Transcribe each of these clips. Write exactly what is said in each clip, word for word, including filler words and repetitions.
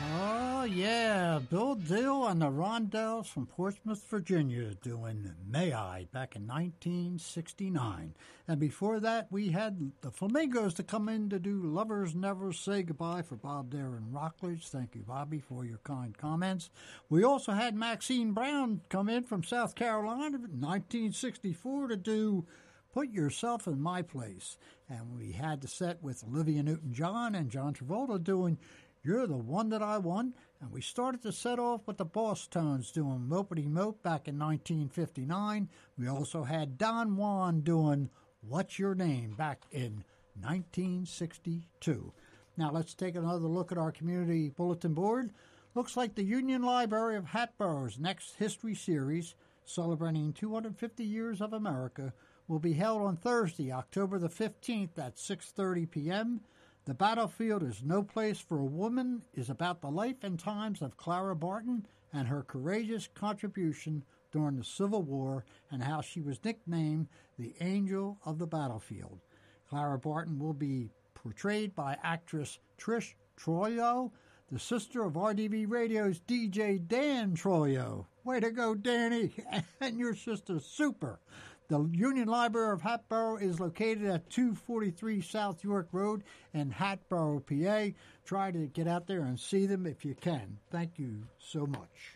Oh, yeah, Bill Dill and the Rondells from Portsmouth, Virginia, doing May I back in nineteen sixty-nine. And before that, we had the Flamingos to come in to do Lovers Never Say Goodbye for Bob Darren Rockledge. Thank you, Bobby, for your kind comments. We also had Maxine Brown come in from South Carolina in nineteen sixty-four to do Put Yourself in My Place. And we had the set with Olivia Newton-John and John Travolta doing You're the One That I Want. And we started the set off with the Boss Tones doing Mopedy Mope back in nineteen fifty-nine. We also had Don Juan doing What's Your Name back in nineteen sixty-two. Now let's take another look at our community bulletin board. Looks like the Union Library of Hatboro's next history series, celebrating two hundred fifty years of America, will be held on Thursday, October the fifteenth at six thirty p.m. The Battlefield is No Place for a Woman is about the life and times of Clara Barton and her courageous contribution during the Civil War and how she was nicknamed the Angel of the Battlefield. Clara Barton will be portrayed by actress Trish Troyo, the sister of R D V Radio's D J Dan Troyo. Way to go, Danny, and your sister's super. The Union Library of Hatboro is located at two forty-three South York Road in Hatboro, P A. Try to get out there and see them if you can. Thank you so much.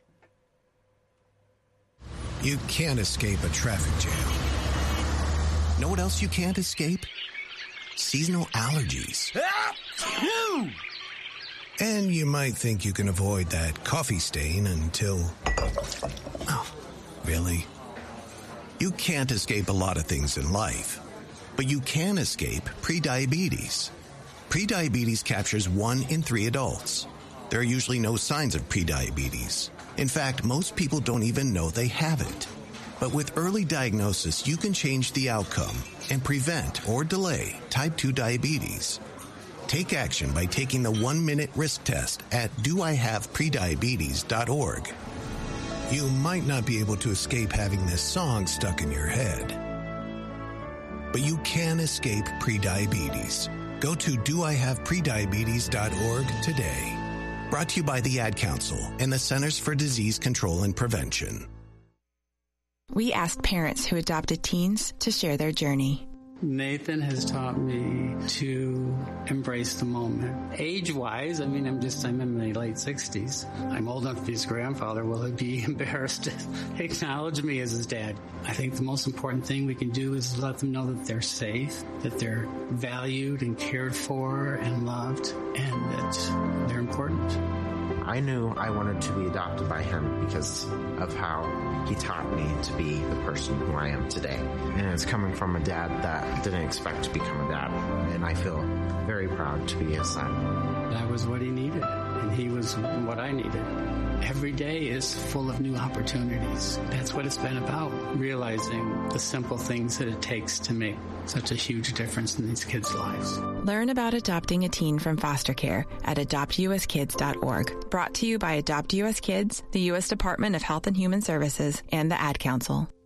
You can't escape a traffic jam. Know what else you can't escape? Seasonal allergies. And you might think you can avoid that coffee stain until... Oh, really? You can't escape a lot of things in life, but you can escape prediabetes. Prediabetes captures one in three adults. There are usually no signs of prediabetes. In fact, most people don't even know they have it. But with early diagnosis, you can change the outcome and prevent or delay type two diabetes. Take action by taking the one-minute risk test at do I have prediabetes dot org. You might not be able to escape having this song stuck in your head, but you can escape prediabetes. Go to do I have prediabetes dot org today. Brought to you by the Ad Council and the Centers for Disease Control and Prevention. We asked parents who adopted teens to share their journey. Nathan has taught me to embrace the moment. Age-wise, I mean, I'm just, I'm in my late sixties. I'm old enough to be his grandfather. Will he be embarrassed to acknowledge me as his dad? I think the most important thing we can do is let them know that they're safe, that they're valued and cared for and loved, and that they're important. I knew I wanted to be adopted by him because of how he taught me to be the person who I am today. And it's coming from a dad that didn't expect to become a dad. And I feel very proud to be his son. That was what he needed, and he was what I needed. Every day is full of new opportunities. That's what it's been about, realizing the simple things that it takes to make such a huge difference in these kids' lives. Learn about adopting a teen from foster care at adopt u s kids dot org. Brought to you by Adopt U S Kids, the U S Department of Health and Human Services, and the Ad Council.